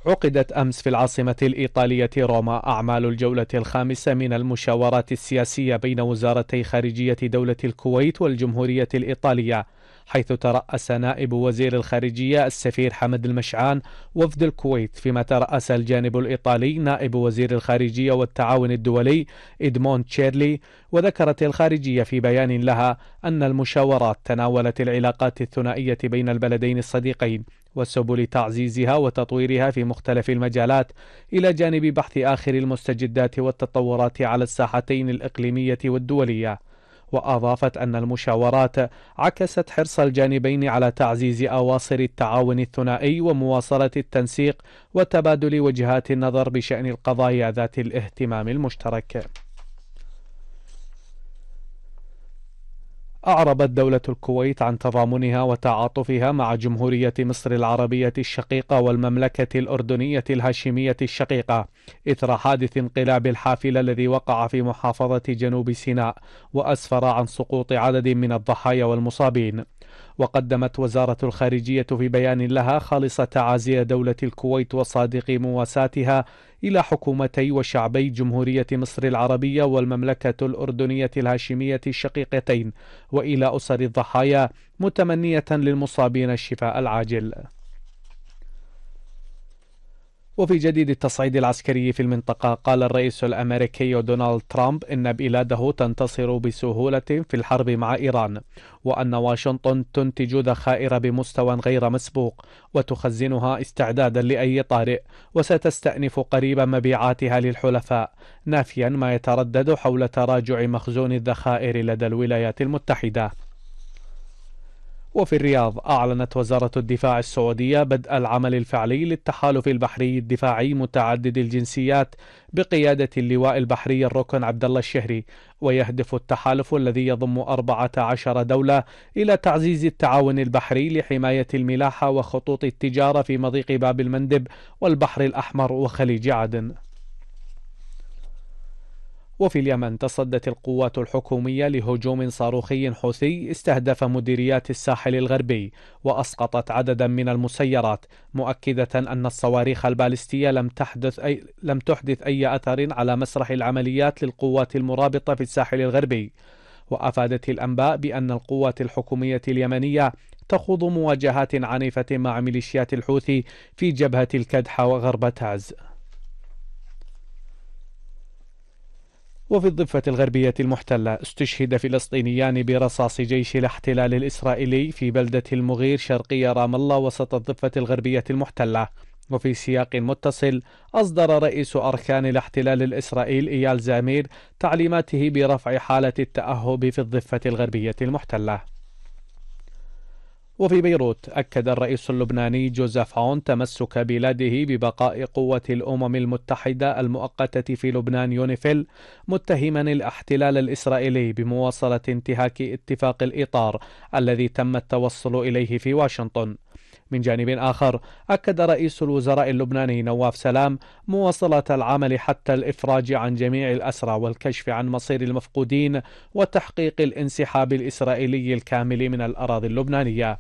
عقدت أمس في العاصمة الإيطالية روما أعمال الجولة الخامسة من المشاورات السياسية بين وزارتي خارجية دولة الكويت والجمهورية الإيطالية، حيث ترأس نائب وزير الخارجية السفير حمد المشعان وفد الكويت، فيما ترأس الجانب الإيطالي نائب وزير الخارجية والتعاون الدولي إدموند تشيرلي. وذكرت الخارجية في بيان لها أن المشاورات تناولت العلاقات الثنائية بين البلدين الصديقين وسبل تعزيزها وتطويرها في مختلف المجالات، إلى جانب بحث آخر المستجدات والتطورات على الساحتين الإقليمية والدولية. وأضافت أن المشاورات عكست حرص الجانبين على تعزيز أواصر التعاون الثنائي ومواصلة التنسيق وتبادل وجهات النظر بشأن القضايا ذات الاهتمام المشترك. أعربت دولة الكويت عن تضامنها وتعاطفها مع جمهورية مصر العربية الشقيقة والمملكة الأردنية الهاشمية الشقيقة إثر حادث انقلاب الحافلة الذي وقع في محافظة جنوب سيناء وأسفر عن سقوط عدد من الضحايا والمصابين. وقدمت وزارة الخارجية في بيان لها خالص تعازي دولة الكويت وصادق مواساتها إلى حكومتي وشعبي جمهورية مصر العربية والمملكة الأردنية الهاشمية الشقيقتين وإلى أسر الضحايا، متمنية للمصابين الشفاء العاجل. وفي جديد التصعيد العسكري في المنطقة، قال الرئيس الأمريكي دونالد ترامب إن بلاده تنتصر بسهولة في الحرب مع إيران، وأن واشنطن تنتج ذخائر بمستوى غير مسبوق وتخزنها استعدادا لأي طارئ، وستستأنف قريبا مبيعاتها للحلفاء، نافيا ما يتردد حول تراجع مخزون الذخائر لدى الولايات المتحدة. وفي الرياض، أعلنت وزارة الدفاع السعودية بدء العمل الفعلي للتحالف البحري الدفاعي متعدد الجنسيات بقيادة اللواء البحري الركن عبد الله الشهري، ويهدف التحالف الذي يضم 14 دولة إلى تعزيز التعاون البحري لحماية الملاحة وخطوط التجارة في مضيق باب المندب والبحر الأحمر وخليج عدن. وفي اليمن، تصدت القوات الحكومية لهجوم صاروخي حوثي استهدف مديريات الساحل الغربي وأسقطت عددا من المسيرات، مؤكدة أن الصواريخ البالستية لم تحدث أي أثر على مسرح العمليات للقوات المرابطة في الساحل الغربي. وأفادت الأنباء بأن القوات الحكومية اليمنية تخوض مواجهات عنيفة مع ميليشيات الحوثي في جبهة الكدح وغرب تعز. وفي الضفة الغربية المحتلة، استشهد فلسطينيان برصاص جيش الاحتلال الإسرائيلي في بلدة المغير شرقي رام الله وسط الضفة الغربية المحتلة. وفي سياق متصل، أصدر رئيس أركان الاحتلال الإسرائيلي إيال زامير تعليماته برفع حالة التأهب في الضفة الغربية المحتلة. وفي بيروت، أكد الرئيس اللبناني جوزيف عون تمسك بلاده ببقاء قوة الأمم المتحدة المؤقتة في لبنان يونيفيل، متهما الاحتلال الإسرائيلي بمواصلة انتهاك اتفاق الإطار الذي تم التوصل إليه في واشنطن. من جانب آخر، أكد رئيس الوزراء اللبناني نواف سلام مواصلة العمل حتى الإفراج عن جميع الأسرى والكشف عن مصير المفقودين وتحقيق الانسحاب الإسرائيلي الكامل من الأراضي اللبنانية.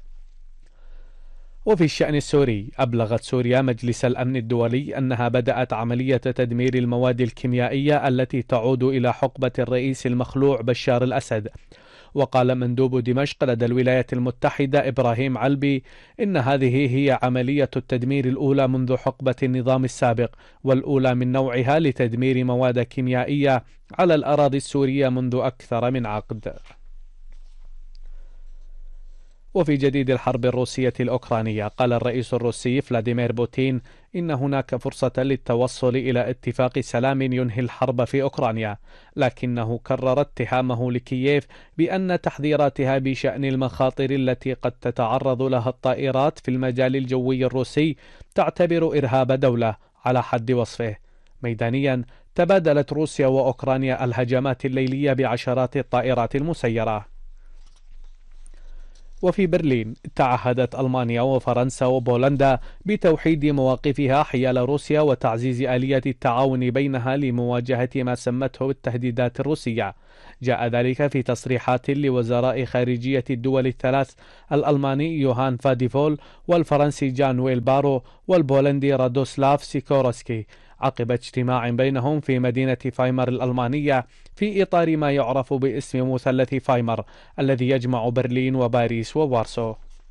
وفي الشأن السوري، أبلغت سوريا مجلس الأمن الدولي أنها بدأت عملية تدمير المواد الكيميائية التي تعود إلى حقبة الرئيس المخلوع بشار الأسد. وقال مندوب دمشق لدى الولايات المتحدة إبراهيم علبي إن هذه هي عملية التدمير الأولى منذ حقبة النظام السابق، والأولى من نوعها لتدمير مواد كيميائية على الأراضي السورية منذ أكثر من عقد. وفي جديد الحرب الروسية الأوكرانية، قال الرئيس الروسي فلاديمير بوتين إن هناك فرصة للتوصل إلى اتفاق سلام ينهي الحرب في أوكرانيا، لكنه كرر اتهامه لكييف بأن تحذيراتها بشأن المخاطر التي قد تتعرض لها الطائرات في المجال الجوي الروسي تعتبر إرهاب دولة على حد وصفه. ميدانيا، تبادلت روسيا وأوكرانيا الهجمات الليلية بعشرات الطائرات المسيرة. وفي برلين تعهدت ألمانيا وفرنسا وبولندا بتوحيد مواقفها حيال روسيا وتعزيز آلية التعاون بينها لمواجهة ما سمته التهديدات الروسية. جاء ذلك في تصريحات لوزراء خارجية الدول الثلاث، الألماني يوهان فاديفول، والفرنسي جان ويل بارو، والبولندي رادوسلاف سيكورسكي، عقب اجتماع بينهم في مدينة فايمر الألمانية في إطار ما يعرف باسم مثلث فايمر الذي يجمع برلين وباريس ووارسو.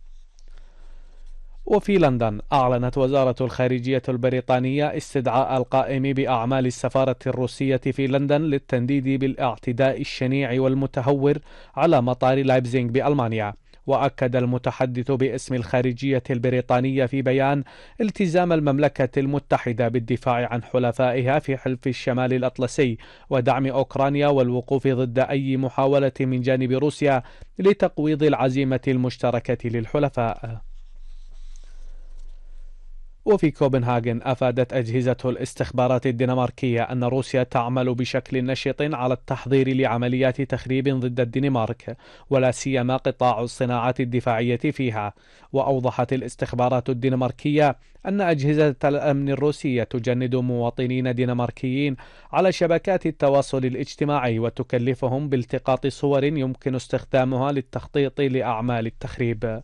وفي لندن أعلنت وزارة الخارجية البريطانية استدعاء القائم بأعمال السفارة الروسية في لندن للتنديد بالاعتداء الشنيع والمتهور على مطار لايبزيغ بألمانيا. وأكد المتحدث باسم الخارجية البريطانية في بيان التزام المملكة المتحدة بالدفاع عن حلفائها في حلف الشمال الأطلسي ودعم أوكرانيا والوقوف ضد أي محاولة من جانب روسيا لتقويض العزيمة المشتركة للحلفاء. وفي كوبنهاغن أفادت أجهزة الاستخبارات الدنماركية أن روسيا تعمل بشكل نشط على التحضير لعمليات تخريب ضد الدنمارك، ولا سيما قطاع الصناعات الدفاعية فيها. وأوضحت الاستخبارات الدنماركية أن أجهزة الأمن الروسية تجند مواطنين دنماركيين على شبكات التواصل الاجتماعي وتكلفهم بالتقاط صور يمكن استخدامها للتخطيط لأعمال التخريب.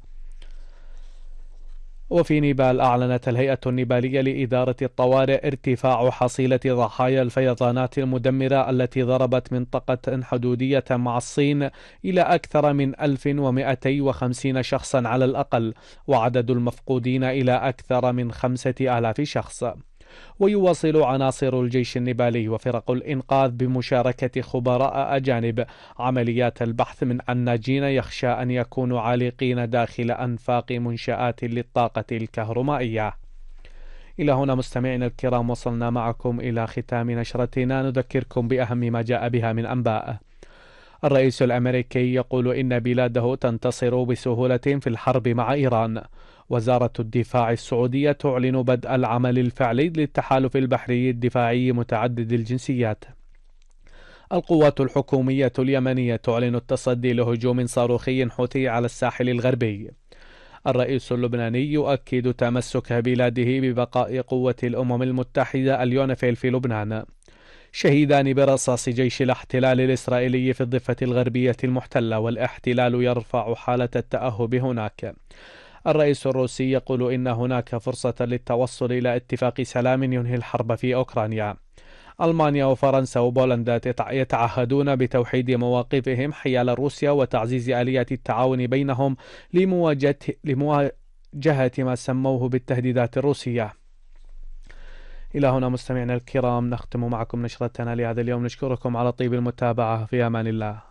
وفي نيبال أعلنت الهيئة النيبالية لإدارة الطوارئ ارتفاع حصيلة ضحايا الفيضانات المدمرة التي ضربت منطقة حدودية مع الصين إلى أكثر من 1250 شخصا على الأقل، وعدد المفقودين إلى أكثر من 5000 شخص. ويواصل عناصر الجيش النيبالي وفرق الإنقاذ بمشاركة خبراء أجانب عمليات البحث من الناجين، يخشى أن يكونوا عالقين داخل أنفاق منشآت للطاقة الكهرومائية. إلى هنا مستمعينا الكرام وصلنا معكم إلى ختام نشرتنا، نذكركم بأهم ما جاء بها من أنباء. الرئيس الأمريكي يقول إن بلاده تنتصر بسهولة في الحرب مع إيران. وزارة الدفاع السعودية تعلن بدء العمل الفعلي للتحالف البحري الدفاعي متعدد الجنسيات. القوات الحكومية اليمنية تعلن التصدي لهجوم صاروخي حوثي على الساحل الغربي. الرئيس اللبناني يؤكد تمسك بلاده ببقاء قوة الأمم المتحدة اليونيفيل في لبنان. شهيدان برصاص جيش الاحتلال الإسرائيلي في الضفة الغربية المحتلة، والاحتلال يرفع حالة التأهب هناك. الرئيس الروسي يقول إن هناك فرصة للتوصل إلى اتفاق سلام ينهي الحرب في أوكرانيا. ألمانيا وفرنسا وبولندا يتعهدون بتوحيد مواقفهم حيال روسيا وتعزيز آليات التعاون بينهم لمواجهة ما سموه بالتهديدات الروسية. إلى هنا مستمعينا الكرام نختم معكم نشرتنا لهذا اليوم، نشكركم على طيب المتابعة، في أمان الله.